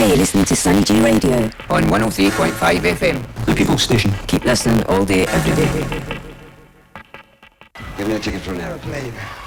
Hey, you're listening to Sunny G Radio on 103.5 FM. The People's Station. Keep listening all day, every day. Give me a ticket for an aeroplane.